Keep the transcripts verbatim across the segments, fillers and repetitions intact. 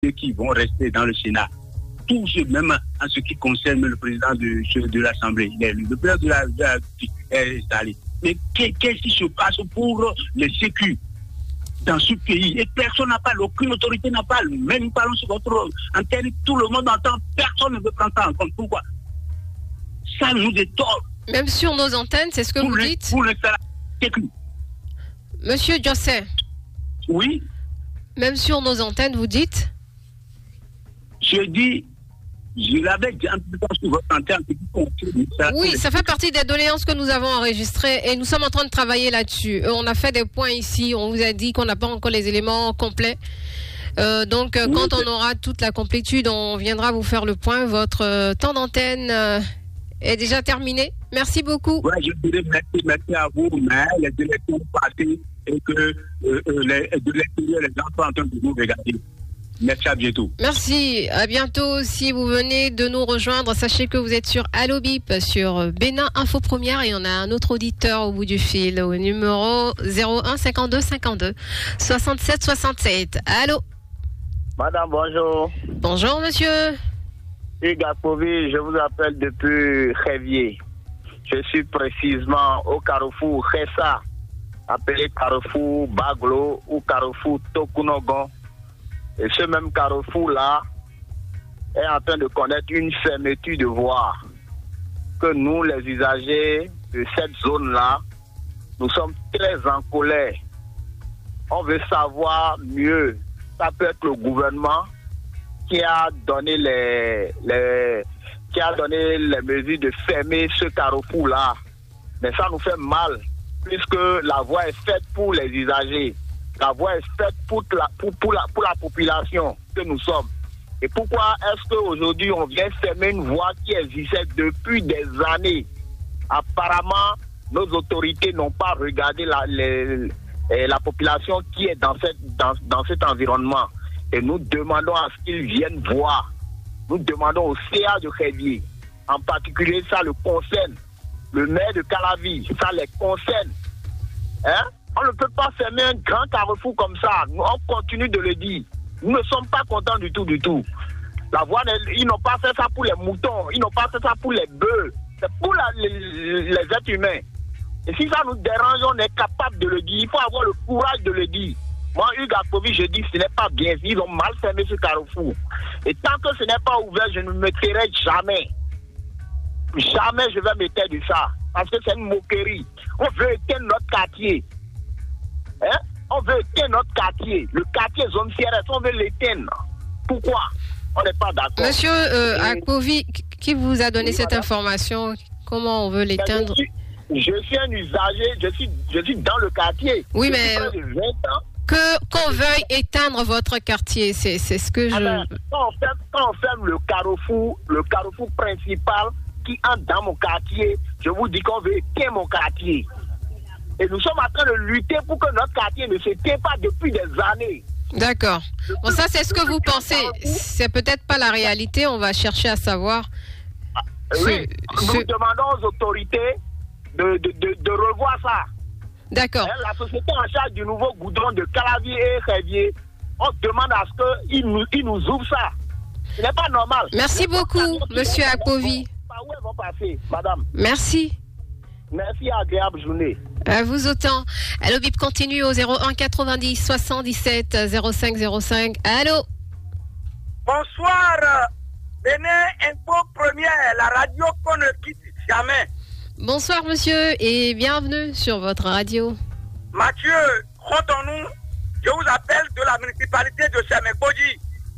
ceux qui vont rester dans le Sénat. Tout ce, même en ce qui concerne le président de, de l'Assemblée, le président de la, de la est installé. Mais qu'est-ce qui se passe pour les sécu dans ce pays? Et personne n'a parlé, aucune autorité n'a parlé. Même nous parlons sur votre antenne, tout le monde entend, personne ne veut prendre ça en compte. Pourquoi? Ça nous étonne. Même sur nos antennes, c'est ce que pour vous le, dites pour le sécu. Monsieur José. Oui. Même sur nos antennes, vous dites? Je dis, je l'avais dit un peu sur votre antenne. Oui, ça fait partie des doléances que nous avons enregistrées et nous sommes en train de travailler là-dessus. On a fait des points ici, on vous a dit qu'on n'a pas encore les éléments complets. Euh, donc, oui, quand on aura toute la complétude, on viendra vous faire le point. Votre euh, temps d'antenne euh, est déjà terminé. Merci beaucoup. Oui, je dirais merci, merci à vous, mais les élections passées et que euh, euh, les, de l'extérieur, les gens sont en train de nous regarder. Merci, à bientôt. Merci, à bientôt. Si vous venez de nous rejoindre, sachez que vous êtes sur Allo Bip, sur Bénin Info Première, et on a un autre auditeur au bout du fil, au numéro zéro un cinquante-deux cinquante-deux soixante-sept soixante-sept. Allô? Madame, bonjour. Bonjour, monsieur. Hugues Akpovi, je vous appelle depuis Révier. Je suis précisément au carrefour Khessa, appelé carrefour Baglo ou carrefour Tokunogon. Et ce même carrefour-là est en train de connaître une fermeture de voie. Que nous, les usagers de cette zone-là, nous sommes très en colère. On veut savoir mieux. Ça peut être le gouvernement qui a donné les, les, qui a donné les mesures de fermer ce carrefour-là. Mais ça nous fait mal, puisque la voie est faite pour les usagers. La voie est faite pour la, pour, pour, la, pour la population que nous sommes. Et pourquoi est-ce qu'aujourd'hui on vient fermer une voie qui existait depuis des années? Apparemment, nos autorités n'ont pas regardé la, les, la population qui est dans, cette, dans, dans cet environnement. Et nous demandons à ce qu'ils viennent voir. Nous demandons au C A de Révier, en particulier ça le concerne, le maire de Calavi, ça les concerne. Hein? On ne peut pas fermer un grand carrefour comme ça. On continue de le dire. Nous ne sommes pas contents du tout, du tout. La voie, ils n'ont pas fait ça pour les moutons, ils n'ont pas fait ça pour les bœufs. C'est pour la, les, les êtres humains. Et si ça nous dérange, on est capable de le dire. Il faut avoir le courage de le dire. Moi, Hugues Akpovi, je dis que ce n'est pas bien. Ils ont mal fermé ce carrefour. Et tant que ce n'est pas ouvert, je ne me tairai jamais. Jamais je vais me taire de ça. Parce que c'est une moquerie. On veut éteindre notre quartier. Hein? On veut éteindre notre quartier. Le quartier zone C R S, on veut l'éteindre. Pourquoi? On n'est pas d'accord. Monsieur euh, Akpovi, qui vous a donné oui, cette madame. information? Comment on veut l'éteindre? je, je suis un usager, je suis, je suis dans le quartier. Oui, je mais suis près de vingt ans. Que, qu'on veuille éteindre votre quartier, c'est, c'est ce que je... Alors, quand, on ferme, quand on ferme le carrefour, le carrefour principal qui entre dans mon quartier, je vous dis qu'on veut éteindre mon quartier. Et nous sommes en train de lutter pour que notre quartier ne s'éteigne pas depuis des années. D'accord. Bon, ça, c'est ce que vous pensez. C'est peut-être pas la réalité. On va chercher à savoir. Oui, ce, nous ce... demandons aux autorités de, de, de, de revoir ça. D'accord. Hein, la société en charge du nouveau goudron de Calavi et Révier, on demande à ce qu'ils nous, ils nous ouvrent ça. Ce n'est pas normal. Merci beaucoup, monsieur Akpovi. Par où elles vont passer, madame? Merci. Merci, agréable journée. À vous autant. Allo Bip continue au zéro un quatre-vingt-dix soixante-dix-sept zéro cinq zéro cinq. Allô? Bonsoir. Bénin Info Première, la radio qu'on ne quitte jamais. Bonsoir monsieur et bienvenue sur votre radio. Mathieu, Rotonou, je vous appelle de la municipalité de Semekoji.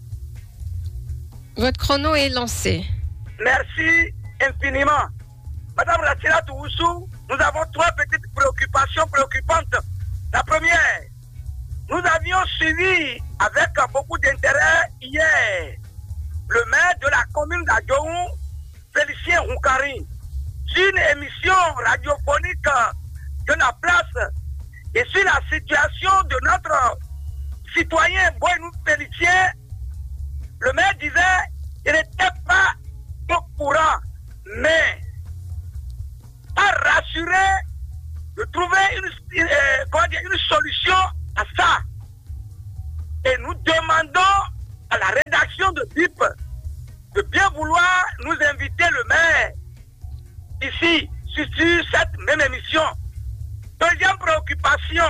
Votre chrono est lancé. Merci infiniment. Madame Ratila Toussou, nous avons trois petites préoccupations préoccupantes. La première, nous avions suivi avec beaucoup d'intérêt hier le maire de la commune d'Adjoou, Félicien Roukari, sur une émission radiophonique de la place et sur la situation de notre citoyen Boynou Félicien. Le maire disait qu'il n'était pas au courant, mais a rassuré de trouver une, euh, comment dire, une solution à ça. Et nous demandons à la rédaction de B I P de bien vouloir nous inviter le maire ici sur cette même émission. Deuxième préoccupation,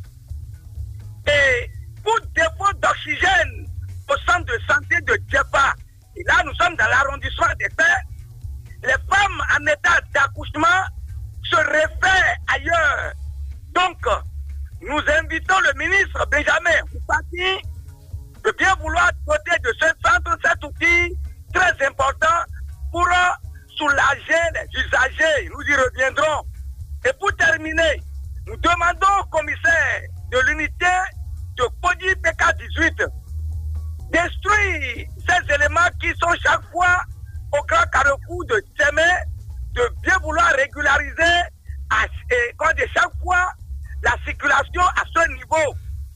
et pour défaut d'oxygène au centre de santé de Djepa, et là nous sommes dans l'arrondissement des Pères, les femmes en état d'accouchement se réfèrent ailleurs. Donc, nous invitons le ministre Benjamin Moupati de bien vouloir doter de ce centre cet outil très important pour soulager les usagers. Nous y reviendrons. Et pour terminer, nous demandons au commissaire de l'unité de Podi P K dix-huit détruire ces éléments qui sont chaque fois au grand carrefour de Tchémé, de bien vouloir régulariser à, et, quand de chaque fois la circulation à ce niveau.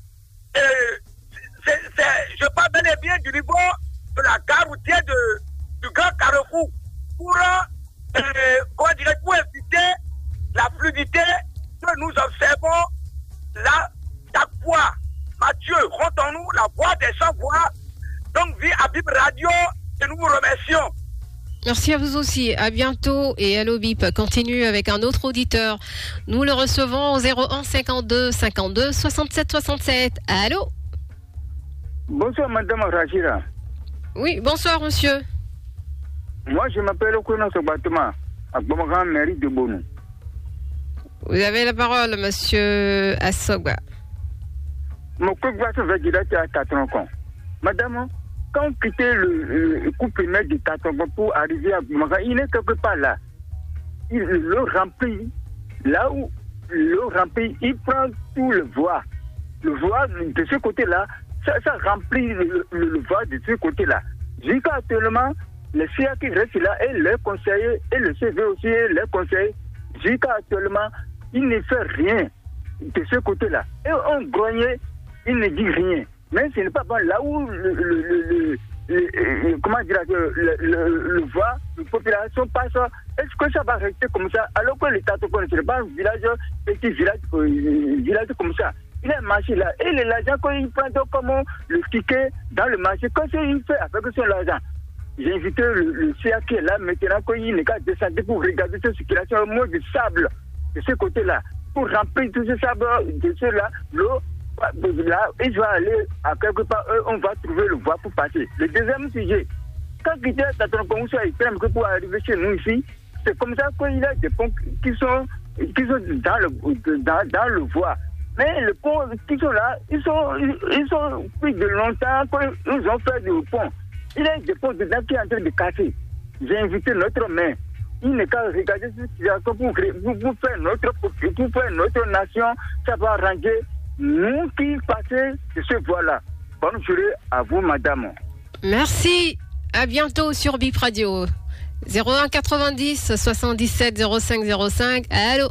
Et, c'est, c'est, je parle bel et bien du niveau de la gare routière de, du grand carrefour pour, euh, comment dirais, pour éviter la fluidité que nous observons là chaque fois. Mathieu, rendons-nous la voix des sans-voix. Donc, vie à B I P Radio, et nous vous remercions. Merci à vous aussi. À bientôt. Et Allo B I P continue avec un autre auditeur. Nous le recevons au zéro un cinquante-deux cinquante-deux soixante-sept soixante-sept. Allô? Bonsoir, madame Rachida. Oui, bonsoir, monsieur. Moi, je m'appelle Okouno Sobatoma, à Bomagan, mairie de Bonou. Vous avez la parole, monsieur Assogba. Mon couple va se faire à Tatronco. Madame, quand on quittait le, le couple primaire de Tatronco pour arriver à Bomagan, il n'est quelque part là. Il le remplit. Là où le remplit, il prend tout le voie. Le voie de ce côté-là, ça, ça remplit le, le, le voie de ce côté-là. Jusqu'à actuellement, les C A qui restent là et les conseillers, et le C V aussi, et les conseillers, jusqu'à actuellement, il ne fait rien de ce côté-là. Et on grognait, il ne dit rien. Mais ce n'est pas bon. Là où le, le, le, le, le comment dire, le, le, le, le voie, la population passe, est-ce que ça va rester comme ça? Alors que l'État ne connaît pas un village, petit village, euh, village comme ça. Il a un marché là. Et l'argent, quand il prend donc comment le ticket dans le marché, qu'est-ce qu'il fait avec son argent? J'ai invité le, le C A qui est là maintenant, quand il n'est qu'à descendre pour regarder cette circulation au moins de sable de ce côté-là. Pour remplir tout ce sable de ceux-là, l'eau, là, il va aller à quelque part, eux, on va trouver le voie pour passer. Le deuxième sujet, quand il était à Tatronco, que pour arriver chez nous ici, c'est comme ça qu'il y a des ponts qui sont, qui sont dans, le, dans, dans le voie. Mais les ponts qui sont là, ils sont, ils sont depuis de longtemps qu'ils ont fait des ponts. Il y a des ponts dedans qui sont en train de casser. J'ai invité notre maire. Il n'est qu'à regarder cette situation pour, pour, pour, faire notre, pour faire notre nation. Ça va arranger nous qui passons de ce voie-là. Bonne journée à vous, madame. Merci. À bientôt sur B I P Radio. zéro un quatre-vingt-dix soixante-dix-sept zéro cinq zéro cinq. Allô?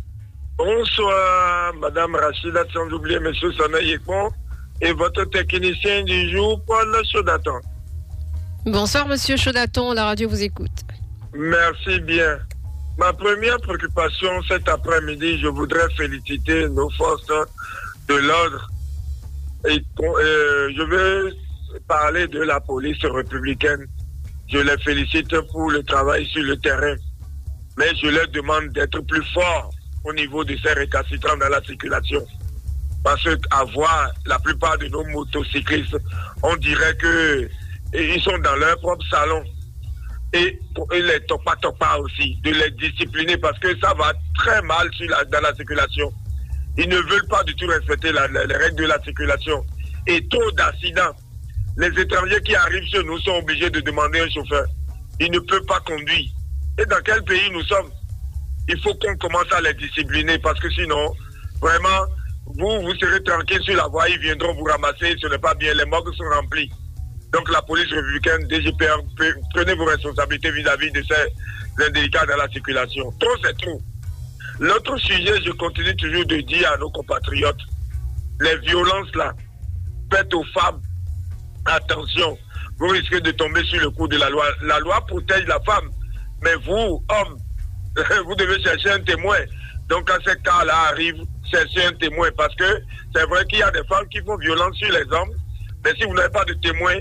Bonsoir, madame Rachida, sans oublier monsieur Sana Yekon et votre technicien du jour, Paul Chaudaton. Bonsoir, monsieur Chaudaton, la radio vous écoute. Merci bien. Ma première préoccupation cet après-midi, je voudrais féliciter nos forces de l'ordre. Et euh, je veux parler de la police républicaine. Je les félicite pour le travail sur le terrain. Mais je leur demande d'être plus forts au niveau de ces récalcitrants dans la circulation. Parce qu'à voir la plupart de nos motocyclistes, on dirait que ils sont dans leur propre salon. Et, et les topa topa aussi, de les discipliner parce que ça va très mal sur la, dans la circulation. Ils ne veulent pas du tout respecter la, la, les règles de la circulation. Et trop d'accidents. Les étrangers qui arrivent chez nous sont obligés de demander un chauffeur. Ils ne peuvent pas conduire. Et dans quel pays nous sommes? Il faut qu'on commence à les discipliner parce que sinon, vraiment, vous, vous serez tranquille sur la voie, ils viendront vous ramasser, ce n'est pas bien, les morgues sont remplies. Donc la police républicaine, D G P R, prenez vos responsabilités vis-à-vis de ces indélicats dans la circulation. Trop, c'est trop. L'autre sujet, je continue toujours de dire à nos compatriotes, les violences là, faites aux femmes, attention, vous risquez de tomber sur le coup de la loi. La loi protège la femme, mais vous, hommes, vous devez chercher un témoin. Donc quand ces cas-là arrivent, cherchez un témoin parce que c'est vrai qu'il y a des femmes qui font violence sur les hommes, mais si vous n'avez pas de témoin,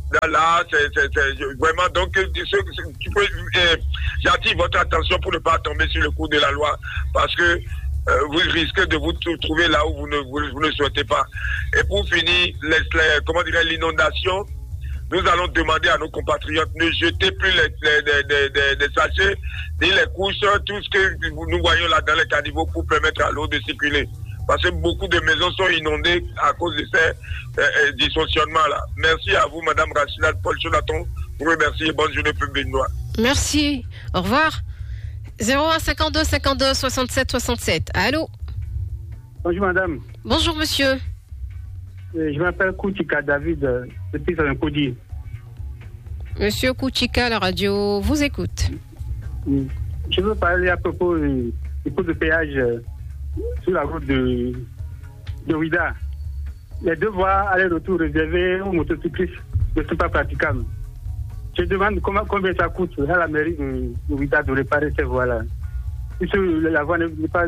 Là, là c'est, c'est, c'est vraiment, donc, ce, ce, tu peux, euh, j'attire votre attention pour ne pas tomber sur le coup de la loi, parce que euh, vous risquez de vous trouver là où vous ne, vous, vous ne souhaitez pas. Et pour finir, les, les, comment dirais l'inondation, nous allons demander à nos compatriotes, ne jetez plus les, les, les, les, les, les sachets, ni les couches, tout ce que nous voyons là dans les caniveaux pour permettre à l'eau de circuler. Parce que beaucoup de maisons sont inondées à cause de ces euh, euh, dysfonctionnements-là. Merci à vous, Madame Rachida Paul Jonathan. Vous remercie et bonne journée publique noire. Merci. Au revoir. zéro un cinquante-deux cinquante-deux soixante-sept soixante-sept. Allô? Bonjour, madame. Bonjour, monsieur. Je m'appelle Kouchika David, euh, depuis Saint-Cody. Monsieur Kouchika, la radio vous écoute. Je veux parler à propos du coût de péage euh, sur la route de, de Ouida. Les deux voies aller-retour réservées aux motocyclistes ne sont pas praticables. Je demande comment, combien ça coûte à la mairie de, de Ouida de réparer ces voies-là. Puisque la voie n'est pas...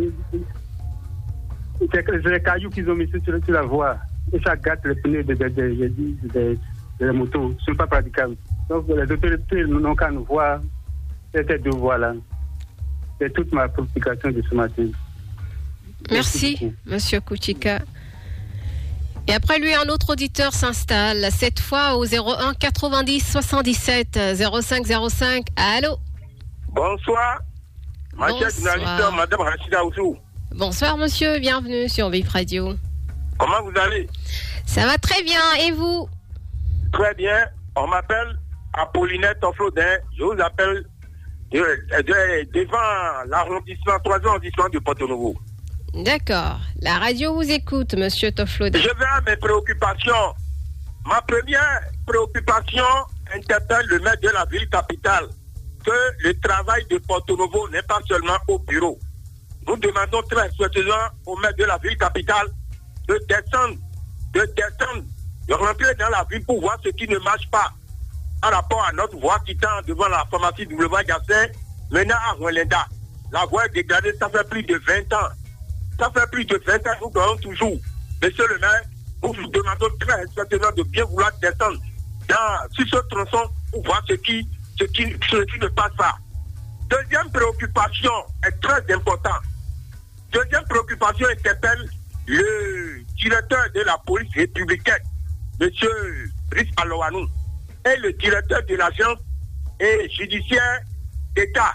C'est les cailloux qu'ils ont mis sur, sur la voie. Et ça gâte les pneus des de, de, de, de, de, de motos. Ce ne sont pas praticables. Donc les autorités n'ont qu'à nous voir ces deux voies-là. C'est toute ma préoccupation de ce matin. Merci, Merci monsieur Kouchika. Et après lui, un autre auditeur s'installe, cette fois au zéro un quatre-vingt-dix soixante-dix-sept zéro cinq zéro cinq. Allô? Bonsoir. Ma chère journaliste, Madame Rachida Oussou. Bonsoir, monsieur. Bienvenue sur Vip Radio. Comment vous allez? Ça va très bien. Et vous? Très bien. On m'appelle Apollinette Toflodin. Je vous appelle de, de, devant l'arrondissement, troisième arrondissement de Porto-Novo. D'accord. La radio vous écoute, monsieur Toflodin. Je vais à mes préoccupations. Ma première préoccupation interpelle le maire de la ville capitale que le travail de Porto-Novo n'est pas seulement au bureau. Nous demandons très souhaiteusement au maire de la ville capitale de descendre, de descendre, de rentrer dans la ville pour voir ce qui ne marche pas par rapport à notre voie qui tend devant la pharmacie W Gassin, maintenant à Rwanda. La voie est dégradée, ça fait plus de vingt ans. Ça fait plus de vingt ans, nous gagnons toujours. Monsieur le maire, nous vous demandons très souhaiteusement de bien vouloir descendre dans, sur ce tronçon pour voir ce qui, ce qui, ce qui ne passe pas. Deuxième préoccupation est très importante. Deuxième préoccupation interpelle le directeur de la police républicaine, M. Brice Alowanou, et le directeur de l'agence judiciaire d'État.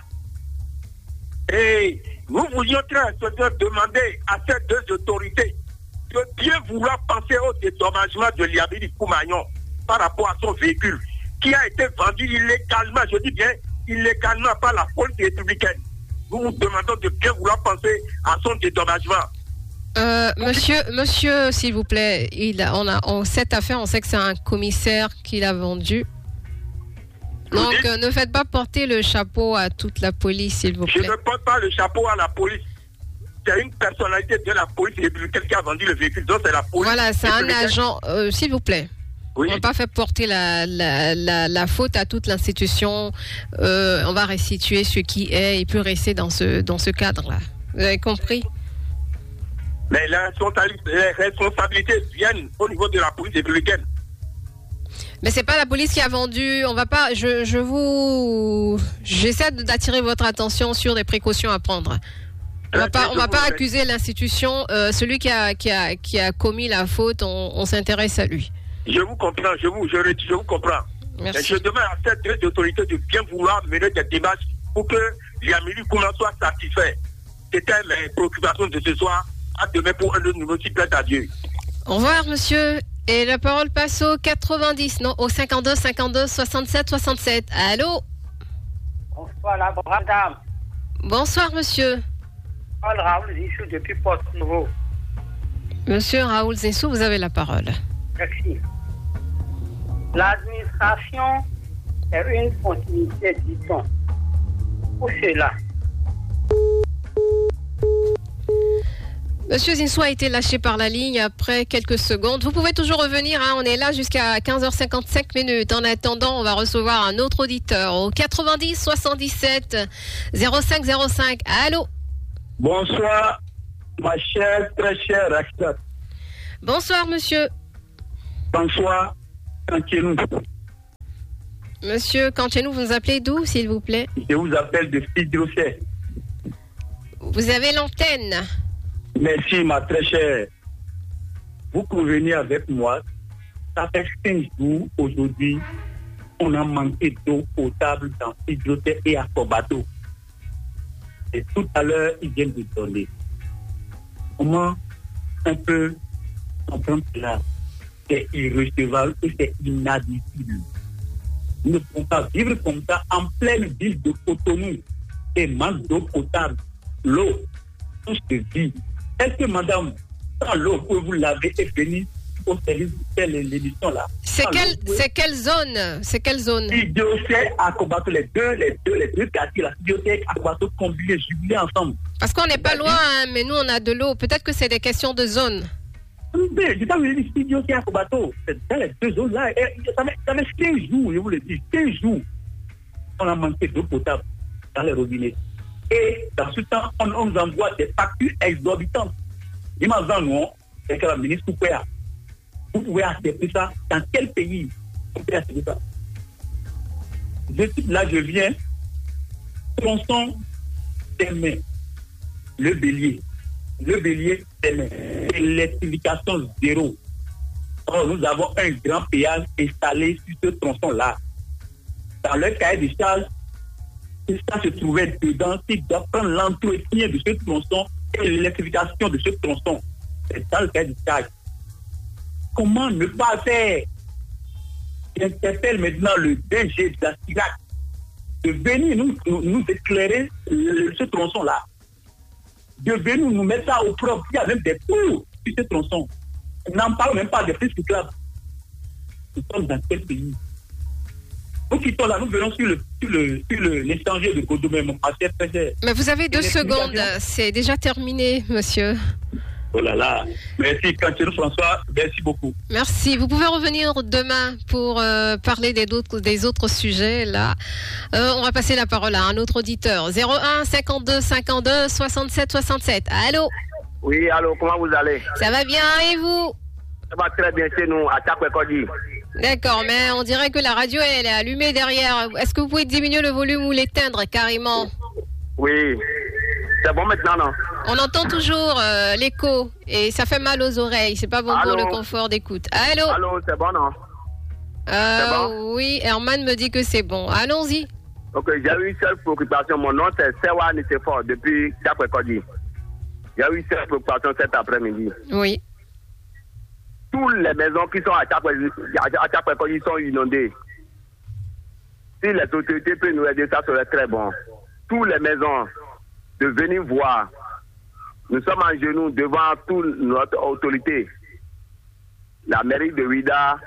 Et nous voulions très demander à ces deux autorités de bien vouloir penser au dédommagement de Liabidi Koumagnon par rapport à son véhicule qui a été vendu illégalement, je dis bien illégalement par la police républicaine. Nous vous demandons de bien vouloir penser à son dédommagement. Euh, monsieur, monsieur, s'il vous plaît, il, on a, on, cette affaire, on sait que c'est un commissaire qui l'a vendu. Donc, euh, ne faites pas porter le chapeau à toute la police, s'il vous plaît. Je ne porte pas le chapeau à la police. C'est une personnalité de la police républicaine qui a vendu le véhicule. Donc, c'est la police. Voilà, c'est un agent, euh, s'il vous plaît. Oui. On ne va pas faire porter la, la, la, la faute à toute l'institution. Euh, on va restituer ce qui est et peut rester dans ce, dans ce cadre-là. Vous avez compris? Mais les responsabilités viennent au niveau de la police républicaine. Mais c'est pas la police qui a vendu. On va pas. Je, je vous. J'essaie d'attirer votre attention sur des précautions à prendre. On va pas. On va pas accuser l'institution. Euh, celui qui a, qui a, qui a commis la faute, on, on s'intéresse à lui. Je vous comprends. Je vous, je, je vous comprends. Merci. Et je demande à ces deux autorités de bien vouloir mener des démarches pour que Liamili Kouma soit satisfait. C'était mes préoccupations de ce soir. À demain pour un nouveau site, plaît à Dieu. Au revoir, monsieur. Et la parole passe au quatre-vingt-dix, non, au cinquante-deux cinquante-deux soixante-sept soixante-sept. Allô? Bonsoir, la grande dame. Bonsoir, monsieur. Paul Raoul Zissou depuis Porto-Novo. Monsieur Raoul Zissou, vous avez la parole. Merci. L'administration est une continuité, dit-on. Pour cela. Monsieur Zinsou a été lâché par la ligne après quelques secondes. Vous pouvez toujours revenir, hein, on est là jusqu'à quinze heures cinquante-cinq minutes. En attendant, on va recevoir un autre auditeur au quatre-vingt-dix soixante-dix-sept zéro cinq zéro cinq. Allô? Bonsoir, ma chère, très chère Rachida. Bonsoir, monsieur. Bonsoir, tranquille. Monsieur Kanchenou, vous nous appelez d'où, s'il vous plaît? Je vous appelle de Fidrochet. Vous avez l'antenne. Merci, ma très chère. Vous convenez avec moi, ça fait cinq jours aujourd'hui, on a manqué d'eau potable dans Fidrochet et à Kobato. Et tout à l'heure, ils viennent de donner. Comment on peut comprendre cela? C'est irrecevable et c'est inadmissible. Nous ne pouvons pas vivre comme ça en pleine ville de Cotonou et manque d'eau potable. L'eau, tout se vit. Est-ce que madame, sans l'eau, vous vous lavez et venir au service de l'émission là? C'est quelle, c'est quelle zone? C'est quelle zone? Fidrochet à Kobato, les deux, les deux, les deux quartiers, la Fidrochet à Kobato combinés, jubilés ensemble. Parce qu'on n'est pas loin, hein, mais nous on a de l'eau. Peut-être que c'est des questions de zone. Mais je t'en dis, Fidrochet à Kobato, c'est dans les deux zones là. Ça met, ça met quinze jours, je vous le dis, quinze jours. On a manqué d'eau potable dans les robinets. Et dans ce temps, on, on nous envoie des factures exorbitantes. Imaginez-nous, c'est que la ministre Koupéa, vous pouvez accepter ça dans quel pays? Vous pouvez accepter ça. Je, là, je viens, tronçon des mains, le bélier. Le bélier, des mains. Électrification zéro. Or, nous avons un grand péage installé sur ce tronçon-là. Dans le cahier de charge, ça se trouvait dedans, qui doit prendre l'entretien de ce tronçon et l'électrification de ce tronçon. C'est dans le cahier de charge. Comment ne pas faire? J'interpelle maintenant le D G de la C I R A C de venir nous, nous, nous éclairer le, ce tronçon-là. De venir nous mettre ça au propre. Il y a même des trous sur ce tronçon. On n'en parle même pas des pistes cyclables. Nous sommes dans quel pays? Nous quittons là, nous venons sur le sur le sur le l'échanger de Godomé, mon assez très cher. Mais vous avez deux secondes, c'est déjà terminé, monsieur. Oh là là, merci Kanchenou François, merci beaucoup. Merci, vous pouvez revenir demain pour euh, parler des autres, des autres sujets là. Euh, on va passer la parole à un autre auditeur. zéro un cinquante-deux cinquante-deux soixante-sept soixante-sept. Allô? Oui, allô, comment vous allez? Ça va bien et vous? Ça va très bien chez nous, à Tchapouekodi. D'accord, mais on dirait que la radio elle est allumée derrière. Est-ce que vous pouvez diminuer le volume ou l'éteindre carrément? Oui, c'est bon maintenant, non? On entend toujours euh, l'écho et ça fait mal aux oreilles. C'est pas bon Allô? pour le confort d'écoute. Allô? Allô, c'est bon, non? Euh, c'est bon? Oui, Herman me dit que c'est bon. Allons-y. Ok, j'ai eu une seule préoccupation. Mon nom c'est Sewa Nitefort depuis Tchapouekodi. J'ai eu une seule préoccupation cet après-midi. Oui. Toutes les maisons qui sont à Tchapouekodi sont inondées. Si les autorités peuvent nous aider, ça serait très bon. Toutes les maisons, de venir voir. Nous sommes en genoux devant toute notre autorité. La mairie de Ouida,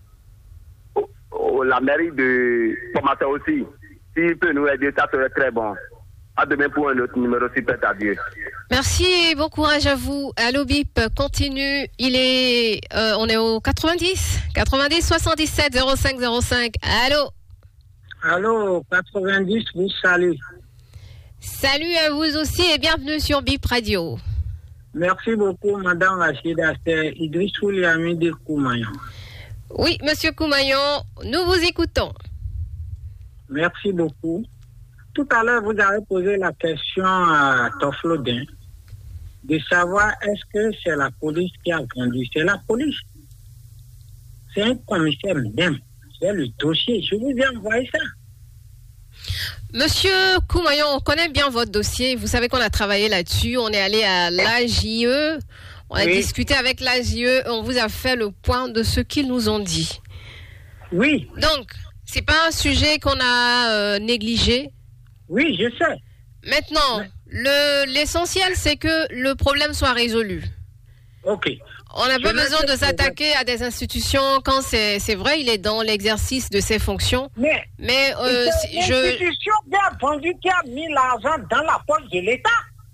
la mairie de Pomata aussi. S'il peut nous aider, ça serait très bon. À demain pour un autre numéro, si peut à Dieu. Merci et bon courage à vous. Allô Bip, continue. Il est, euh, on est au quatre-vingt-dix, quatre-vingt-dix soixante-dix-sept zéro cinq zéro cinq. Allô. Allô, quatre-vingt-dix, vous salut. Salut à vous aussi et bienvenue sur Bip Radio. Merci beaucoup, Madame Rachida. C'est Idriss Ouliami de Koumayon. Oui, Monsieur Koumayon, nous vous écoutons. Merci beaucoup. Tout à l'heure, vous avez posé la question à Toflodin de savoir est-ce que c'est la police qui a vendu. C'est la police. C'est un commissaire même. C'est le dossier. Je vous ai envoyé ça. Monsieur Koumayon, on connaît bien votre dossier. Vous savez qu'on a travaillé là-dessus. On est allé à l'A J E. On a oui. discuté avec l'A J E. On vous a fait le point de ce qu'ils nous ont dit. Oui. Donc, c'est pas un sujet qu'on a euh, négligé. Oui, je sais. Maintenant, oui. le, l'essentiel, c'est que le problème soit résolu. OK. On n'a pas besoin de s'attaquer à des institutions quand c'est, c'est vrai, il est dans l'exercice de ses fonctions. Mais, mais euh, c'est je... l'institution qui a vendu, qui a mis l'argent dans la poche de l'État.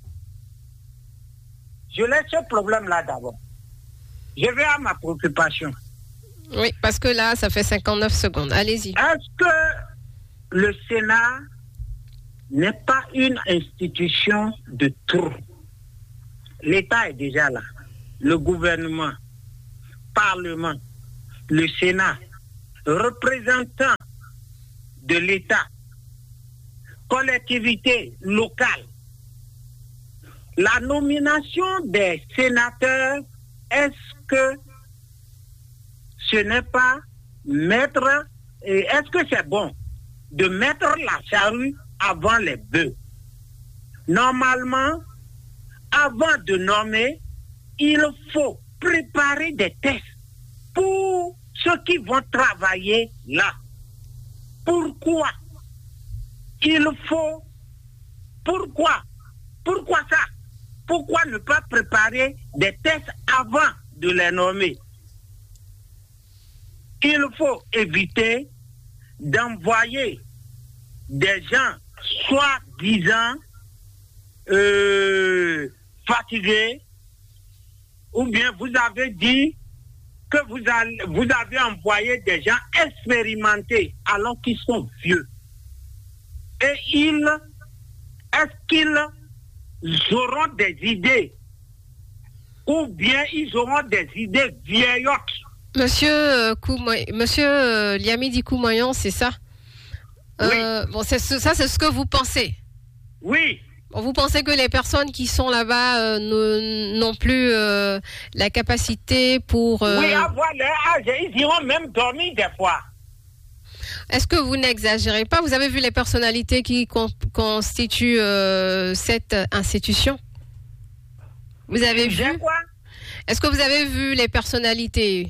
Je laisse ce problème-là d'abord. Je vais à ma préoccupation. Oui, parce que là, ça fait cinquante-neuf secondes. Allez-y. Est-ce que le Sénat n'est pas une institution de trop? L'État est déjà là. Le gouvernement, Parlement, le Sénat, représentants de l'État, collectivités locales. La nomination des sénateurs, est-ce que ce n'est pas mettre, et est-ce que c'est bon de mettre la charrue avant les bœufs? Normalement, avant de nommer, il faut préparer des tests pour ceux qui vont travailler là. Pourquoi il faut, pourquoi, pourquoi ça? Pourquoi ne pas préparer des tests avant de les nommer? Il faut éviter d'envoyer des gens soi-disant euh, fatigués, ou bien vous avez dit que vous, allez, vous avez envoyé des gens expérimentés alors qu'ils sont vieux. Et ils, est-ce qu'ils auront des idées ou bien ils auront des idées vieillottes? Monsieur, euh, Koumoy, Monsieur euh, Liamidi Koumoyan, c'est ça? euh, oui. Bon, c'est, ça, c'est ce que vous pensez? Oui. Bon, vous pensez que les personnes qui sont là-bas euh, n'ont plus euh, la capacité pour... Euh... Oui, avoir leur âge, ils iront même dormir des fois. Est-ce que vous n'exagérez pas? Vous avez vu les personnalités qui con- constituent euh, cette institution? Vous avez vu? Quoi? Est-ce que vous avez vu les personnalités?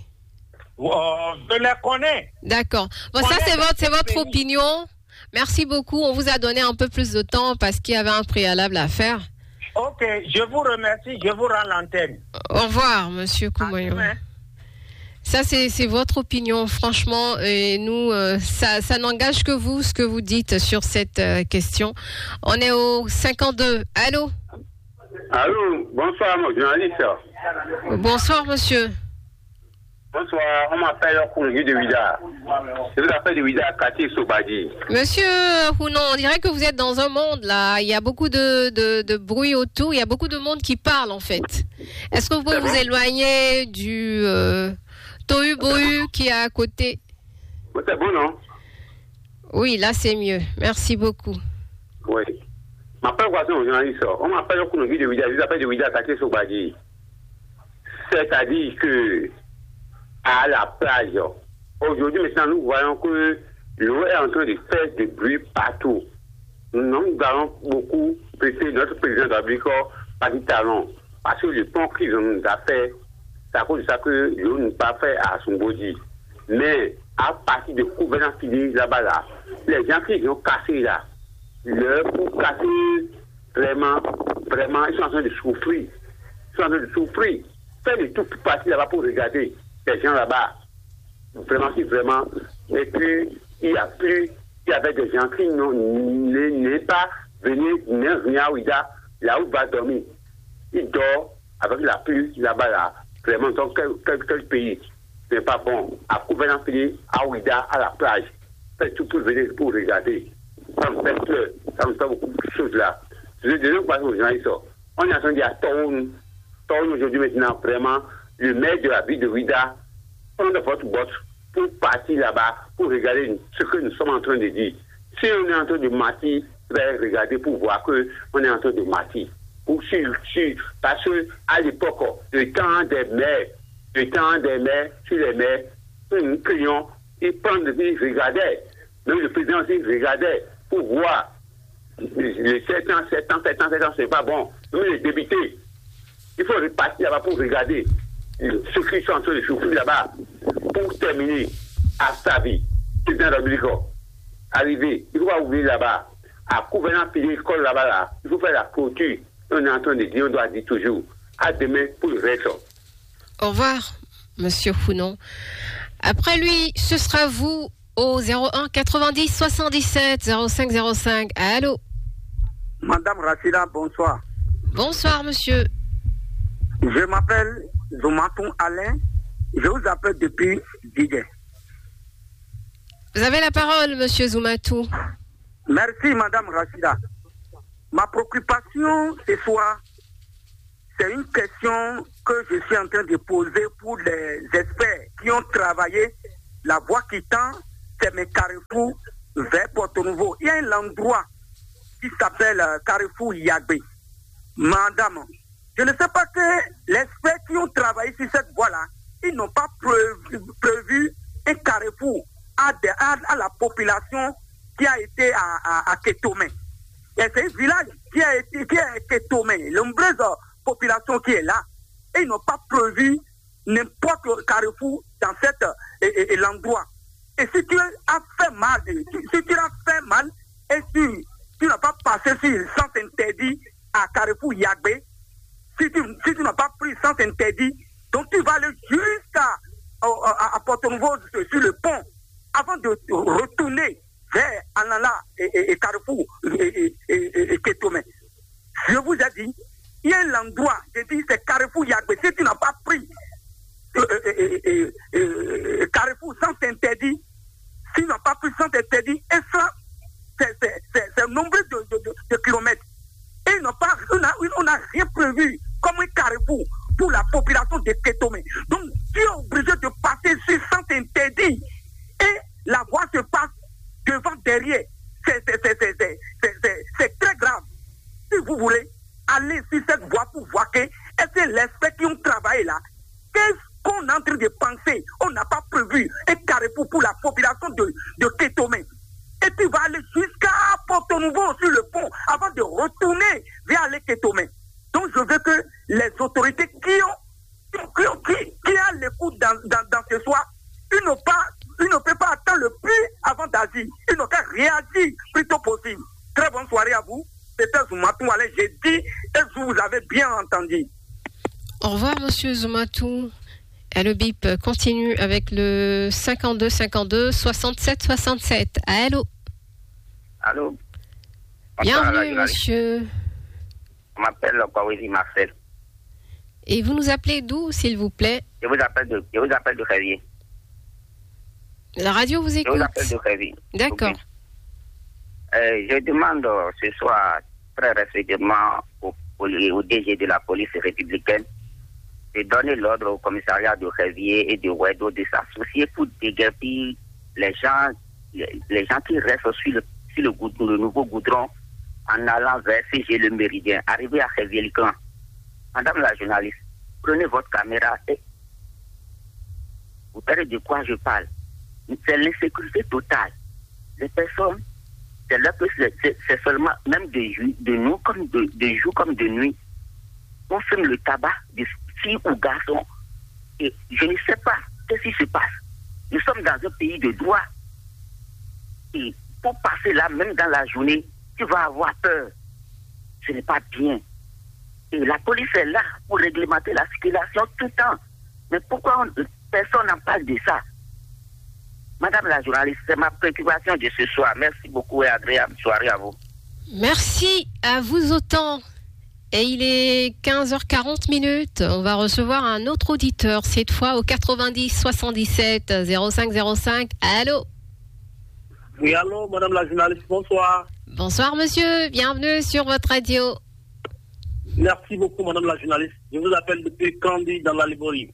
Oh, je les connais. D'accord. Bon, ça, c'est votre, c'est votre opinion. Merci beaucoup. On vous a donné un peu plus de temps parce qu'il y avait un préalable à faire. Ok, je vous remercie. Je vous rends l'antenne. Au revoir, Monsieur Koumoyo. Ça, c'est, c'est votre opinion, franchement. Et nous, euh, ça, ça n'engage que vous, ce que vous dites sur cette euh, question. On est au cinquante-deux. Allô? Allô, bonsoir, mon journaliste. Bonsoir, monsieur. Bonsoir, on m'appelle Koungi de Ouida. Je vous appelle de Ouida, Kati Sobadi. Monsieur Hounon, on dirait que vous êtes dans un monde là. Il y a beaucoup de, de, de bruit autour. Il y a beaucoup de monde qui parle en fait. Est-ce que vous pouvez vous éloigner du euh, Tohu Bohu qui est à côté? C'est bon, non? Oui, là c'est mieux. Merci beaucoup. Oui. Je m'appelle quoi, son journaliste? On m'appelle Koungi de Ouida. Je vous appelle de Ouida, Kati Sobadi. C'est-à-dire que à la plage, aujourd'hui, maintenant, nous voyons que l'eau est en train de faire du bruit partout. Nous allons beaucoup presser notre président de la République par du talon. Parce que le pont qu'ils nous a fait, c'est à cause de ça que l'eau n'est pas fait à son body. Mais à partir de gouvernance fini là-bas, là, les gens qui ont cassé là, leur pour casser, vraiment, vraiment, ils sont en train de souffrir. Ils sont en train de souffrir. Faites de tout pour partir là-bas pour regarder les gens là-bas. Vraiment, si vraiment. Et puis, il y a plus, il y avait des gens qui n'est pas venus, n'est venir à Ouida, là où il va dormir. Il dort avec la pluie là-bas, là. Vraiment, dans quel, quel, quel pays? Ce n'est pas bon. À gouvernance fini, à Ouida, à la plage. Faites tout pour venir, pour regarder. Ça me fait peur. Ça me fait beaucoup de choses là. Je vais dire quoi aux gens, ils sont. On est en train de dire, Toun, Toun aujourd'hui maintenant, vraiment, le maire de la ville de Ouida, prenez votre botte pour partir là-bas, pour regarder ce que nous sommes en train de dire. Si on est en train de mentir, regarder pour voir qu'on est en train de mentir. Ou si, si, parce qu'à l'époque, le temps des maires, le temps des maires, sur les maires, nous crions, ils prennent, ils regardaient. Même le président aussi regardait pour voir. Les sept ans, sept ans, sept ans, sept ans, c'est pas bon. Même les députés, il faut repartir là-bas pour regarder ceux qui sont en train de souffrir là-bas pour terminer à sa vie. Président de la République, arrivé, il faut pas oublier là-bas, à gouvernance fini l'école là-bas, là, il faut faire la clôture. On est en train de dire, on doit dire toujours, à demain pour le reste. Au revoir, Monsieur Founon. Après lui, ce sera vous au zéro un quatre-vingt-dix soixante-dix-sept zéro cinq zéro cinq. Allô? Madame Rachida, bonsoir. Bonsoir, monsieur. Je m'appelle Zoumatou Alain. Je vous appelle depuis Didier. Vous avez la parole, monsieur Zoumatou. Merci, Madame Rachida. Ma préoccupation ce soir, c'est une question que je suis en train de poser pour les experts qui ont travaillé. La voie qui tend, c'est mes carrefours vers Porto Nouveau, il y a un endroit qui s'appelle euh, Carrefour Yagbe. Madame, je ne sais pas que les experts qui ont travaillé sur cette voie-là, ils n'ont pas prévu, prévu un carrefour à, de, à, à la population qui a été à, à, à Kétomé. Et c'est un village qui a été qui est Kétomé, l'ombreuse population qui est là. Et ils n'ont pas prévu n'importe quel carrefour dans cet et, et, et l'endroit. Et si tu as fait mal, si, si tu as fait mal, et si tu n'as pas passé sur le sens interdit à Carrefour Yagbe, si tu, si tu n'as pas pris le sens interdit, donc tu vas aller jusqu'à à, à Porto Nouveau sur le pont avant de retourner vers Anala et, et, et Carrefour et, et, et, et Kétomé. Je vous ai dit, il y a un endroit, je dis c'est Carrefour Yagbe. Si tu n'as pas pris euh, euh, euh, euh, euh, Carrefour sans interdit, si tu n'as pas pris sans interdit, et ça, c'est nombre de, de, de, de kilomètres. Et ils n'ont pas, on n'a rien prévu comme un carrefour pour la population de Kétomé. Donc, tu es obligé de passer sur sans interdit. Et la voie se passe devant, derrière. C'est très grave. Si vous voulez aller sur cette voie pour voir que est-ce que les experts qui ont travaillé là, qu'est-ce qu'on est en train de penser? On n'a pas prévu un carrefour pour la population de, de Kétomé. Et tu vas aller jusqu'à Porto Nouveau sur le pont avant de retourner vers les Kétomé. Donc je veux que les autorités qui ont qui, ont, qui, qui ont l'écoute dans, dans, dans ce soir, ils n'ont pas, ils ne peuvent pas attendre le plus avant d'agir. Ils n'ont qu'à réagir le plus tôt possible. Très bonne soirée à vous. C'était Zoumatou. Allez, j'ai dit et vous avez bien entendu. Au revoir, monsieur Zoumatou. Et le bip continue avec le cinquante-deux cinquante-deux soixante-sept soixante-sept. Allô? Allô? Bienvenue, monsieur. Je m'appelle Kouaouzi Marcel. Et vous nous appelez d'où, s'il vous plaît? Je vous appelle de, je vous appelle de Révier. La radio vous écoute? Je vous appelle de Révier. D'accord. Euh, je demande euh, ce soir, très respectueusement, au, au, au D G de la police républicaine de donner l'ordre au commissariat de Révier et de Ouedo de s'associer pour déguerpir les gens, les, les gens qui restent sur le, sur le, goudron, le nouveau goudron en allant vers C G le Méridien, arriver à Révier-le-Grand. Madame la journaliste, prenez votre caméra et vous savez de quoi je parle. C'est l'insécurité totale. Les personnes, c'est là que c'est seulement, même de, de nous, comme de, de jour comme de nuit, on fume le tabac de filles ou garçons. Et je ne sais pas qu'est-ce qui se passe. Nous sommes dans un pays de droit. Et pour passer là, même dans la journée, tu vas avoir peur. Ce n'est pas bien. Et la police est là pour réglementer la circulation tout le temps. Mais pourquoi on, personne n'en parle de ça? Madame la journaliste, c'est ma préoccupation de ce soir. Merci beaucoup et agréable soirée à vous. Merci à vous autant. Et il est quinze heures quarante minutes. On va recevoir un autre auditeur, cette fois au quatre-vingt-dix soixante-dix-sept zéro cinq zéro cinq. Allô? Oui, allô, madame la journaliste, bonsoir. Bonsoir, monsieur. Bienvenue sur votre radio. Merci beaucoup, madame la journaliste. Je vous appelle depuis Candy, dans la Liborie.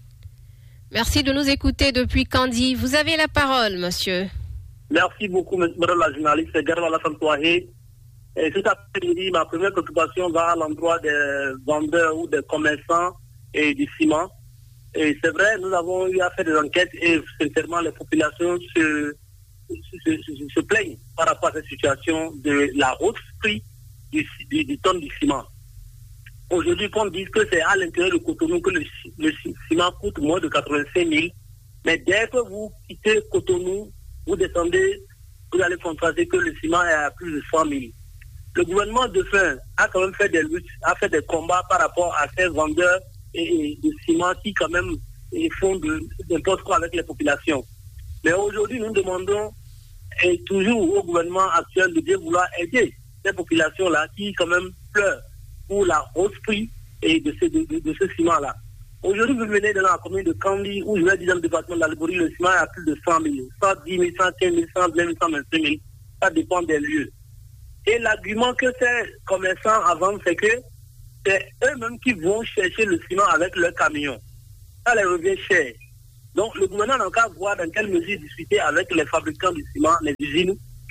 Merci de nous écouter depuis Candy. Vous avez la parole, monsieur. Merci beaucoup, madame la journaliste. C'est Garba Santoahé. Et cet après-midi, ma première préoccupation va à l'endroit des vendeurs ou des commerçants et du ciment. Et c'est vrai, nous avons eu à faire des enquêtes et sincèrement, les populations se, se, se, se plaignent par rapport à cette situation de la hausse prix du, du, du tonne du ciment. Aujourd'hui, qu'on dise que c'est à l'intérieur de Cotonou que le, le ciment coûte moins de quatre-vingt-cinq mille. Mais dès que vous quittez Cotonou, vous descendez, vous allez constater que le ciment est à plus de cent mille. Le gouvernement de fin a quand même fait des luttes, a fait des combats par rapport à ces vendeurs et, et de ciment qui quand même et font de n'importe quoi avec les populations. Mais aujourd'hui, nous demandons et toujours au gouvernement actuel de bien vouloir aider ces populations-là qui quand même pleurent pour la hausse prix et de ce, de, de, de ce ciment-là. Aujourd'hui, vous venez dans la commune de Candy, où je vais dire dans le département de la Liborie, le ciment est à plus de cent mille, cent dix mille, cent quinze mille, cent vingt mille, cent vingt-cinq mille. Ça dépend des lieux. Et l'argument que ces commerçants avancent, c'est que c'est eux-mêmes qui vont chercher le ciment avec leur camion. Ça les revient cher. Donc le gouvernement n'a qu'à voir dans quelle mesure discuter avec les fabricants du ciment, les usines,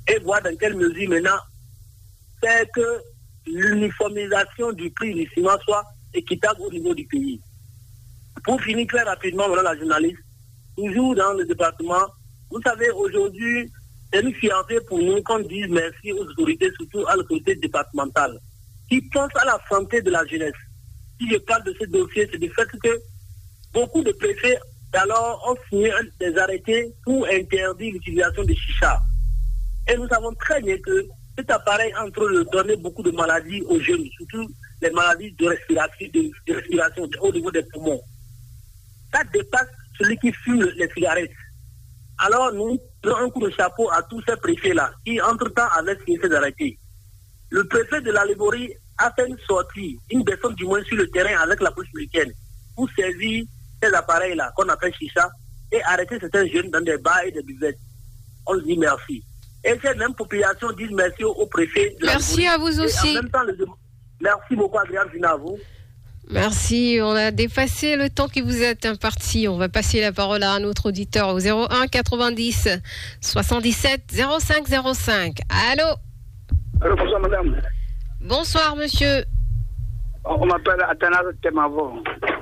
et voir dans quelle mesure maintenant faire que l'uniformisation du prix du ciment soit équitable au niveau du pays. Pour finir très rapidement, voilà la journaliste, toujours dans le département, vous savez, aujourd'hui, c'est une fierté pour nous qu'on dise merci aux autorités, surtout à l'autorité départementale, qui pense à la santé de la jeunesse. Si je parle de ce dossier, c'est du fait que beaucoup de préfets alors ont signé des arrêtés pour interdire l'utilisation des chichas. Et nous savons très bien que cet appareil est en train de donner beaucoup de maladies aux jeunes, surtout les maladies de respiration, de, de respiration au niveau des poumons. Ça dépasse celui qui fume les cigarettes. Alors nous donnons un coup de chapeau à tous ces préfets-là qui, entre-temps, avaient signé ces arrêtés. Le préfet de la Liborie a fait une sortie, une descente du moins sur le terrain avec la police américaine pour saisir ces appareils-là qu'on appelle chicha et arrêter certains jeunes dans des bars et des buvettes. On dit merci. Et ces mêmes populations disent merci au, au préfet de merci la à vous aussi. En même temps, le... Merci beaucoup, Adrien Zina, à vous. Merci, on a dépassé le temps qui vous est imparti. On va passer la parole à un autre auditeur au zéro un quatre-vingt-dix soixante-dix-sept zéro cinq zéro cinq. Allô? Allô, bonsoir madame. Bonsoir monsieur. On m'appelle Athanas Temavo.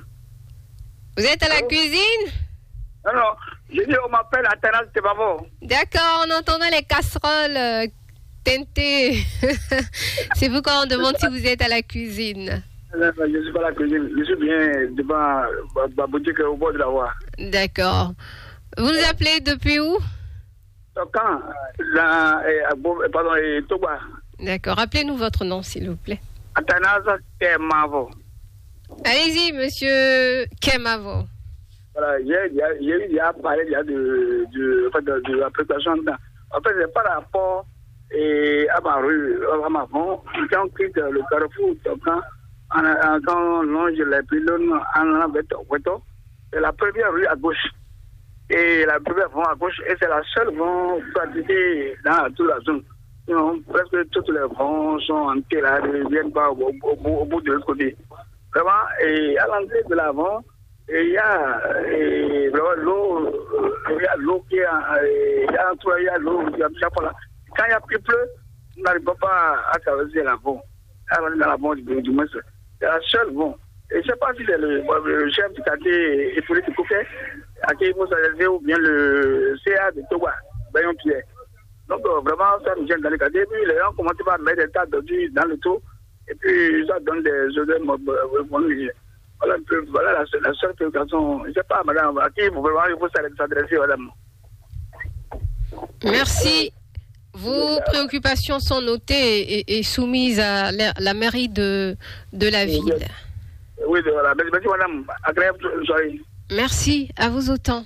Vous êtes à la Allô? Cuisine? Non, non, j'ai dit on m'appelle Athanas Temavo. D'accord, on entendait les casseroles euh, teintées. C'est pourquoi on demande si vous êtes à la cuisine. Je ne suis pas à la cuisine, je suis bien devant ma boutique au bord de la voie. D'accord. Vous nous appelez depuis où? Quand là, pardon, Toba. D'accord. Rappelez-nous votre nom, s'il vous plaît. Athanas Temavo. Allez-y, monsieur Kemavo. Voilà, j'ai eu à parler de, de, de, de, de la préparation. En fait, c'est par rapport et à ma rue, à ma fond, quand on quitte le carrefour, quand on longe les pylônes en allant, c'est la première rue à gauche. Et la première vont à gauche, et c'est la seule vont pratiquer dans toute la zone. Sinon, presque toutes les vents sont entrées là, ne viennent pas au, au, au, au bout de l'autre côté. Vraiment, et à l'entrée de l'avant, il y a et, vraiment l'eau, il y a l'eau qui est, il y a entre, il y a l'eau, il y a chaque fois là. Quand il y a plus peu, on n'arrive pas à traverser l'avant. Dans l'avant du, du moins, c'est la seule vont. Et je ne sais pas si c'est le, le chef du quartier et police Kouké à qui il faut s'adresser ou bien le C A de Toba, Bayon Pierre. Donc euh, vraiment, ça nous gêne dans les quartiers. Et puis les gens commencent à mettre des tas d'ordures dans le tout. Et puis ça donne des odeurs. Voilà, un peu, voilà la, la seule préoccupation. Je ne sais pas, madame, à qui vraiment il faut s'adresser, madame. Merci. Vos préoccupations sont notées et, et soumises à la, la mairie de, de la ville. Oui, voilà. Merci, madame. Agréable soirée. Merci, à vous autant.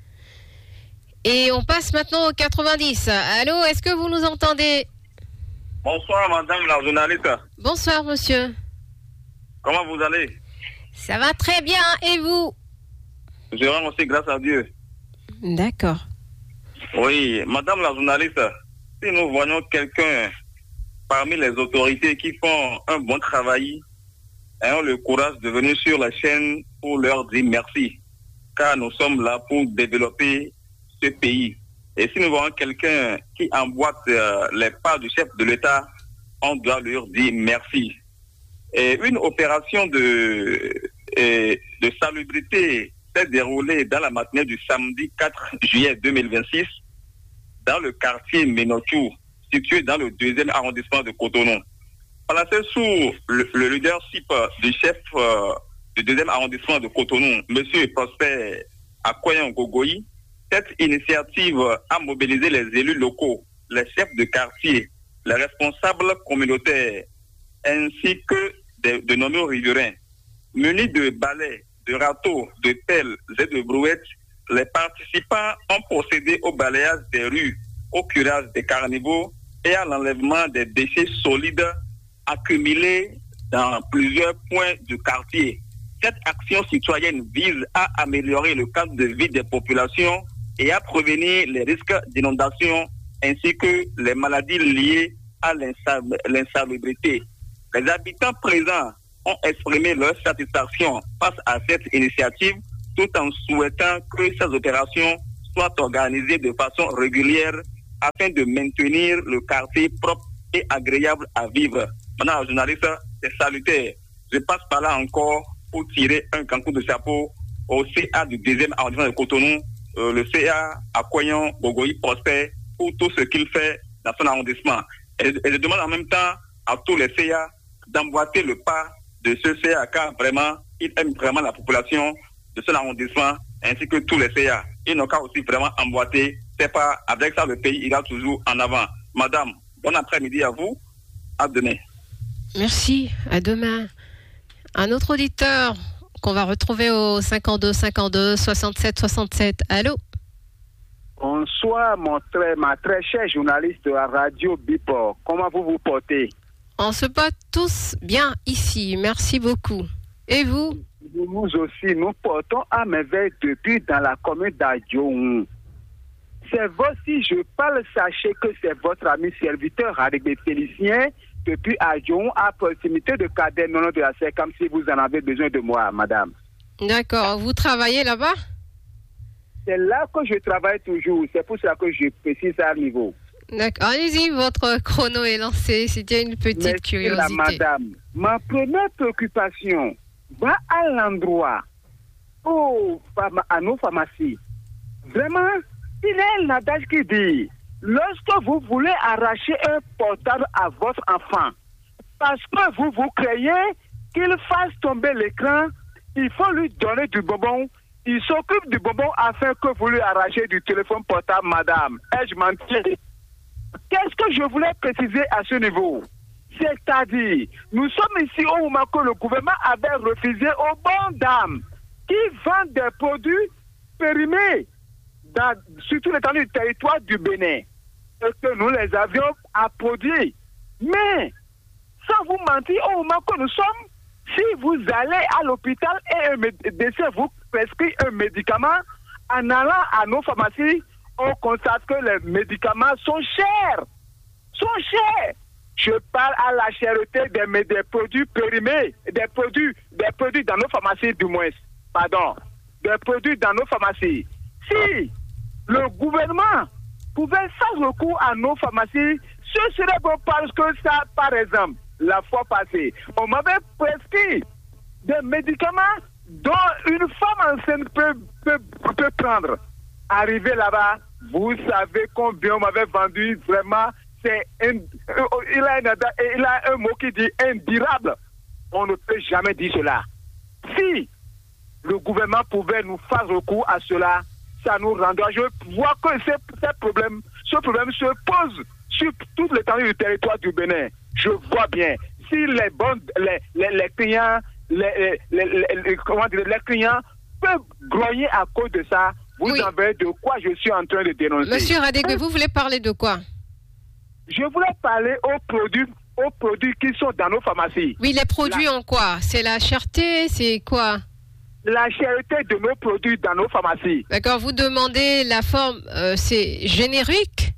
Et on passe maintenant au quatre-vingt-dix. Allô, est-ce que vous nous entendez? Bonsoir, madame la journaliste. Bonsoir, monsieur. Comment vous allez? Ça va très bien, et vous? Je rends aussi grâce à Dieu. D'accord. Oui, madame la journaliste, si nous voyons quelqu'un parmi les autorités qui font un bon travail, ayons le courage de venir sur la chaîne pour leur dire merci, car nous sommes là pour développer ce pays. Et si nous voyons quelqu'un qui emboîte euh, les pas du chef de l'État, on doit leur dire merci. Et une opération de, et de salubrité s'est déroulée dans la matinée du samedi quatre juillet deux mille vingt-six dans le quartier Ménotou, situé dans le deuxième arrondissement de Cotonou. Placé sous le, le leadership du chef euh, du deuxième arrondissement de Cotonou, M. Prosper Akoyan Gogoyi, cette initiative a mobilisé les élus locaux, les chefs de quartier, les responsables communautaires, ainsi que de, de nombreux riverains. Munis de balais, de râteaux, de pelles et de brouettes, les participants ont procédé au balayage des rues, au curage des carnivores et à l'enlèvement des déchets solides accumulés dans plusieurs points du quartier. Cette action citoyenne vise à améliorer le cadre de vie des populations et à prévenir les risques d'inondation ainsi que les maladies liées à l'insalubrité. Les habitants présents ont exprimé leur satisfaction face à cette initiative tout en souhaitant que ces opérations soient organisées de façon régulière afin de maintenir le quartier propre et agréable à vivre. Madame la journaliste, c'est salutaire. Je passe par là encore pour tirer un grand coup de chapeau au C A du deuxième arrondissement de Cotonou, euh, le C A à Koyon, Bogoyi, Prosper, pour tout ce qu'il fait dans son arrondissement. Et, et je demande en même temps à tous les C A d'emboîter le pas de ce C A, car vraiment, il aime vraiment la population de son arrondissement, ainsi que tous les C A. Ils n'ont qu'à aussi vraiment emboîter. C'est pas avec ça le pays ira toujours en avant. Madame, bon après-midi à vous. À demain. Merci. À demain. Un autre auditeur qu'on va retrouver au cinquante-deux cinquante-deux soixante-sept soixante-sept. Allô? Bonsoir, mon très, ma très chère journaliste de la radio Bipor. Comment vous vous portez? On se porte tous bien ici. Merci beaucoup. Et vous? Nous aussi, nous portons à merveille depuis dans la commune d'Adjoun. C'est votre, si je parle, sachez que c'est votre ami serviteur avec des Féliciens depuis Adjoun, à proximité de Cadet, non de la C, comme si vous en avez besoin de moi, madame. D'accord. Vous travaillez là-bas? C'est là que je travaille toujours. C'est pour ça que je précise à niveau. D'accord. Allez-y, votre chrono est lancé. C'était une petite Merci curiosité. La madame. Ma première préoccupation va à l'endroit où, à nos pharmacies. Vraiment, il y a un adage qui dit, lorsque vous voulez arracher un portable à votre enfant, parce que vous vous croyez qu'il fasse tomber l'écran, il faut lui donner du bonbon. Il s'occupe du bonbon afin que vous lui arrachez du téléphone portable, madame. Ai-je menti? Qu'est-ce que je voulais préciser à ce niveau? C'est-à-dire, nous sommes ici au moment que le gouvernement avait refusé aux bonnes dames qui vendent des produits périmés dans, sur tout l'étendue du territoire du Bénin, et que nous les avions à produire. Mais, sans vous mentir, au moment que nous sommes, si vous allez à l'hôpital et un médecin vous prescrit un médicament, en allant à nos pharmacies, on constate que les médicaments sont chers. Sont chers. Je parle à la cherté des, des produits périmés, des produits, des produits dans nos pharmacies du moins. Pardon. Des produits dans nos pharmacies. Si le gouvernement pouvait faire recours à nos pharmacies, ce serait bon parce que ça, par exemple, la fois passée, on m'avait prescrit des médicaments dont une femme enceinte peut, peut, peut prendre. Arrivé là-bas, vous savez combien on m'avait vendu vraiment. C'est un, il, a un, il a un mot qui dit indurable. On ne peut jamais dire cela. Si le gouvernement pouvait nous faire recours à cela, ça nous rendra. Je vois que ce, ce, problème, ce problème se pose sur toute l'étendue du territoire du Bénin. Je vois bien. Si les bons, les, les, les clients, les, les, les, les, comment dire, les clients peuvent grogner à cause de ça, vous oui. savez de quoi je suis en train de dénoncer. Monsieur Radegbe, vous voulez parler de quoi? Je voulais parler aux produits, aux produits qui sont dans nos pharmacies. Oui, les produits la... en quoi? C'est la cherté, c'est quoi? La cherté de nos produits dans nos pharmacies. D'accord, vous demandez la forme, euh, c'est générique?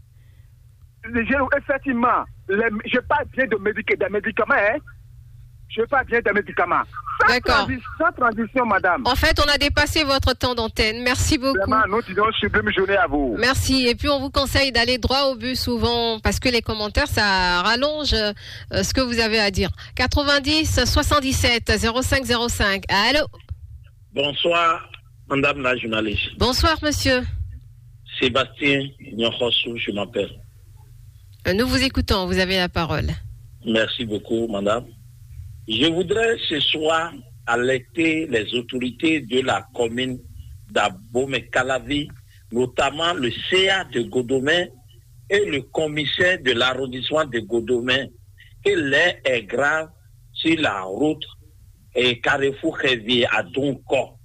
Effectivement, les, je parle bien de médic- des médicaments, hein. Je parle bien des médicaments. Sans D'accord. Transi- sans transition, madame. En fait, on a dépassé votre temps d'antenne. Merci beaucoup. Vraiment, nous disons sublime journée à vous. Merci. Et puis, on vous conseille d'aller droit au but souvent, parce que les commentaires, ça rallonge euh, ce que vous avez à dire. quatre-vingt-dix soixante-dix-sept zéro cinq zéro cinq. Allô? Bonsoir, madame la journaliste. Bonsoir, monsieur. Sébastien Nyokhosou, je m'appelle. Nous vous écoutons, vous avez la parole. Merci beaucoup, madame. Je voudrais ce soir alerter les autorités de la commune d'Abomey-Calavi, notamment le C A de Godomey et le commissaire de l'arrondissement de Godomey, que l'air est grave sur la route et Carrefour-Révier à Donco.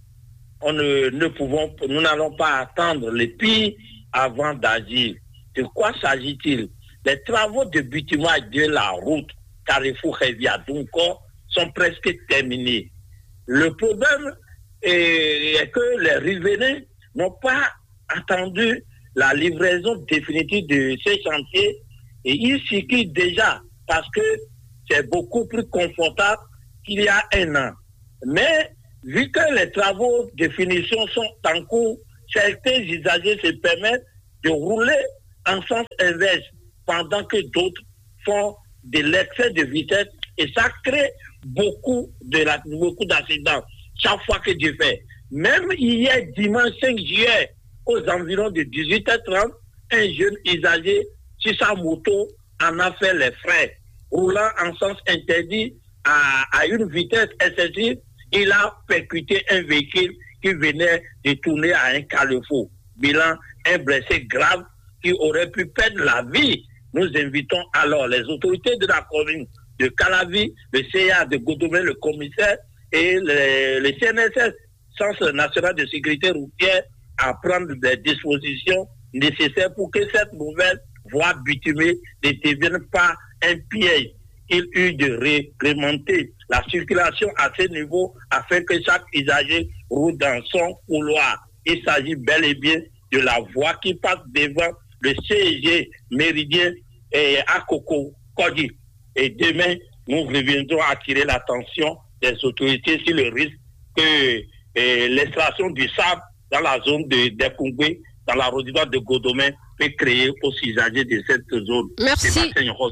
On ne, ne pouvons, nous n'allons pas attendre le pire avant d'agir. De quoi s'agit-il? Les travaux de bitumage de la route Carrefour-Révier à Donco sont presque terminés. Le problème est, est que les riverains n'ont pas attendu la livraison définitive de ces chantiers et ils circulent déjà parce que c'est beaucoup plus confortable qu'il y a un an. Mais vu que les travaux de finition sont en cours, certains usagers se permettent de rouler en sens inverse, pendant que d'autres font de l'excès de vitesse et ça crée beaucoup, de la, beaucoup d'accidents chaque fois que Dieu fait. Même hier, dimanche cinq juillet, aux environs de dix-huit heures trente, un jeune usager sur sa moto en a fait les frais. Roulant en sens interdit à, à une vitesse excessive, il a percuté un véhicule qui venait de tourner à un carrefour. Bilan, un blessé grave qui aurait pu perdre la vie. Nous invitons alors les autorités de la commune de Calavi, le C A de Godomé, le commissaire et le, le C N S S, Centre national de sécurité routière, à prendre des dispositions nécessaires pour que cette nouvelle voie bitumée ne devienne pas un piège. Il eut de réglementer la circulation à ce niveau afin que chaque usager roule dans son couloir. Il s'agit bel et bien de la voie qui passe devant le C E G Méridien et à Coco Kodi. Et demain, nous reviendrons attirer l'attention des autorités sur le risque que eh, l'extraction du sable dans la zone de d'Ekungwe, dans l'arrondissement de Godomé, peut créer aux usagers de cette zone. Merci.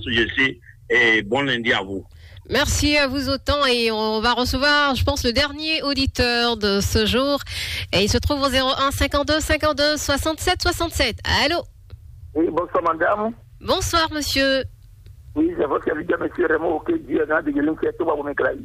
Et bon lundi à vous. Merci à vous autant et on va recevoir, je pense, le dernier auditeur de ce jour. Et il se trouve au zéro un cinquante-deux cinquante-deux soixante-sept soixante-sept. Allô? Oui, bonsoir madame. Bonsoir monsieur. Oui, c'est votre serviteur, monsieur Raymond Oké, Dieu n'a de gueuler, c'est tout, va vous m'éclairer.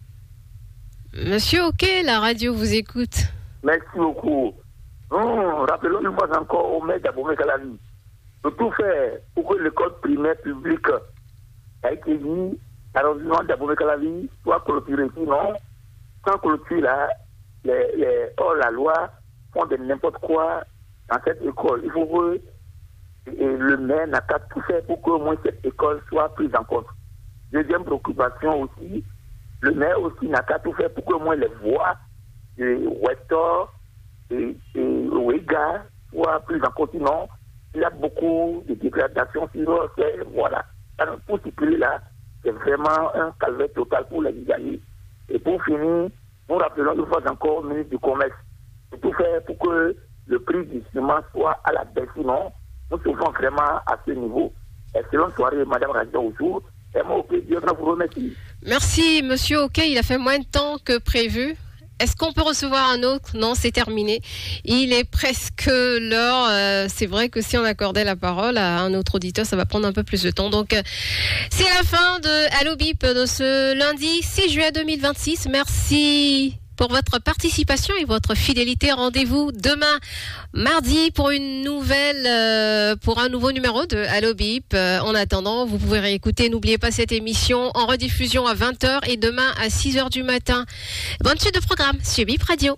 Monsieur Oké, la radio vous écoute. Merci beaucoup. Hum, rappelons une fois encore au maire d'Abomey Calavi de tout faire pour que l'école primaire publique a été dit l'arrondissement d'Abomey Calavi soit clôturé. Sinon, sans clôture là, les, les hors la loi font de n'importe quoi dans cette école. Il faut que et le maire n'a qu'à tout faire pour que au moins cette école soit prise en compte. Deuxième préoccupation aussi, le maire aussi n'a qu'à tout faire pour que au moins les voies de Westor et, et Ouéga soient prises en compte. Sinon, il y a beaucoup de dégradations sur ces voies-là. Alors, pour circuler là, c'est vraiment un calvaire total pour les usagers. Et pour finir, nous rappelons une fois encore au ministre du Commerce de tout faire pour que le prix du ciment soit à la baisse. Sinon, nous souffrons vraiment à ce niveau. Excellente soirée, Madame Radio Autour. Et moi, ok, Dieu vous remercie. Merci, Monsieur Ok. Il a fait moins de temps que prévu. Est-ce qu'on peut recevoir un autre? Non, c'est terminé. Il est presque l'heure. Euh, c'est vrai que si on accordait la parole à un autre auditeur, ça va prendre un peu plus de temps. Donc, euh, c'est la fin de Allo Bip de ce lundi six juillet deux mille vingt-six. Merci pour votre participation et votre fidélité. Rendez-vous demain, mardi, pour une nouvelle, euh, pour un nouveau numéro de Allo Bip. Euh, en attendant, vous pouvez réécouter. N'oubliez pas cette émission en rediffusion à vingt heures et demain à six heures du matin. Bonne suite de programme sur Bip Radio.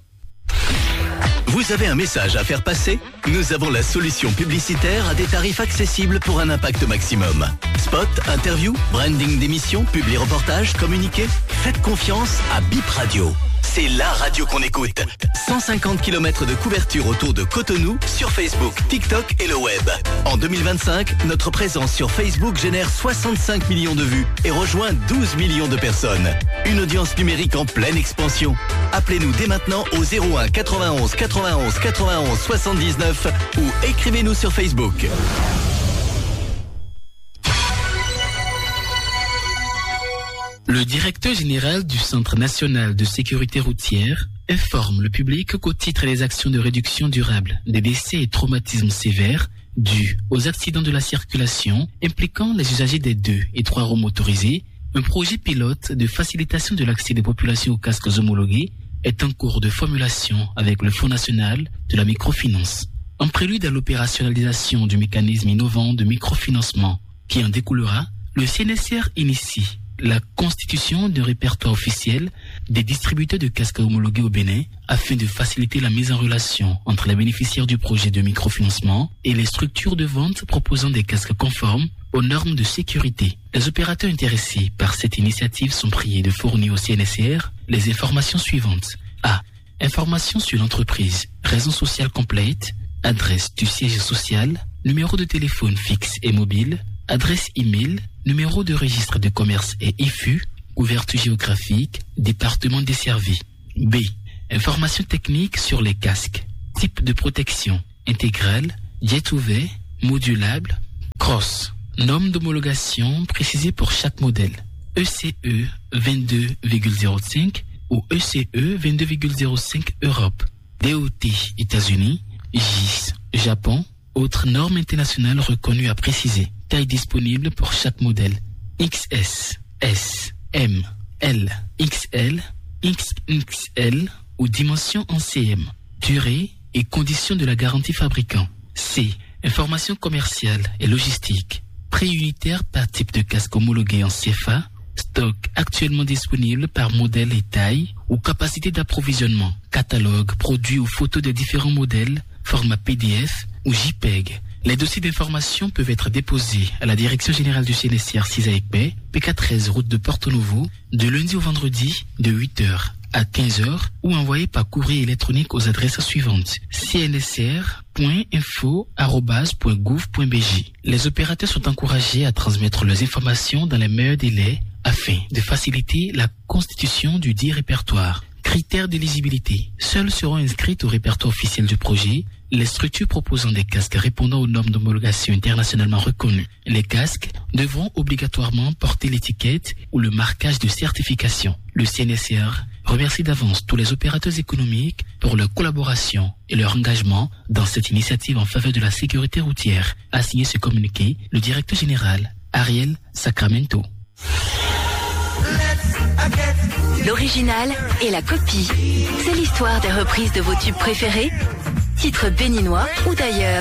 Vous avez un message à faire passer? Nous avons la solution publicitaire à des tarifs accessibles pour un impact maximum. Spot, interview, branding d'émission, publi-reportage, communiqué. Faites confiance à Bip Radio. C'est la radio qu'on écoute. cent cinquante kilomètres de couverture autour de Cotonou sur Facebook, TikTok et le web. En deux mille vingt-cinq, notre présence sur Facebook génère soixante-cinq millions de vues et rejoint douze millions de personnes. Une audience numérique en pleine expansion. Appelez-nous dès maintenant au zéro un quatre-vingt-onze quatre-vingt-onze quatre-vingt-onze soixante-dix-neuf ou écrivez-nous sur Facebook. Le directeur général du Centre national de sécurité routière informe le public qu'au titre des actions de réduction durable des décès et traumatismes sévères dus aux accidents de la circulation impliquant les usagers des deux et trois roues motorisées, un projet pilote de facilitation de l'accès des populations aux casques homologués est en cours de formulation avec le Fonds national de la microfinance. En prélude à l'opérationnalisation du mécanisme innovant de microfinancement qui en découlera, le C N S R initie la constitution d'un répertoire officiel des distributeurs de casques homologués au Bénin afin de faciliter la mise en relation entre les bénéficiaires du projet de microfinancement et les structures de vente proposant des casques conformes aux normes de sécurité. Les opérateurs intéressés par cette initiative sont priés de fournir au C N S R les informations suivantes. A. Informations sur l'entreprise, raison sociale complète, adresse du siège social, numéro de téléphone fixe et mobile, adresse e-mail, numéro de registre de commerce et I F U, couverture géographique, département desservi. B. Informations techniques sur les casques, type de protection, intégrale, jet ouvert, modulable, cross. Norme d'homologation précisée pour chaque modèle. E C E vingt-deux virgule zéro cinq ou E C E vingt-deux virgule zéro cinq Europe. D O T États-Unis, J I S Japon, autres normes internationales reconnues à préciser. Taille disponible pour chaque modèle. X S, S, M, L, X L, X X L ou dimension en C M. Durée et conditions de la garantie fabricant. C. Information commerciale et logistique. Prix unitaire par type de casque homologué en C F A. Stock actuellement disponible par modèle et taille ou capacité d'approvisionnement. Catalogue, produits ou photos des différents modèles, format P D F ou JPEG. Les dossiers d'information peuvent être déposés à la Direction Générale du C N S R six à Ecbay, P K treize route de Porto Novo, de lundi au vendredi de huit heures à quinze heures ou envoyés par courrier électronique aux adresses suivantes: c n s r point info arobase point gouv point b j. Les opérateurs sont encouragés à transmettre leurs informations dans les meilleurs délais afin de faciliter la constitution du dit répertoire. Critères d'éligibilité. Seules seront inscrites au répertoire officiel du projet les structures proposant des casques répondant aux normes d'homologation internationalement reconnues. Les casques devront obligatoirement porter l'étiquette ou le marquage de certification. Le C N S R remercie d'avance tous les opérateurs économiques pour leur collaboration et leur engagement dans cette initiative en faveur de la sécurité routière. A signé ce communiqué le directeur général Ariel Sacramento. L'original et la copie. C'est l'histoire des reprises de vos tubes préférés, titres béninois ou d'ailleurs.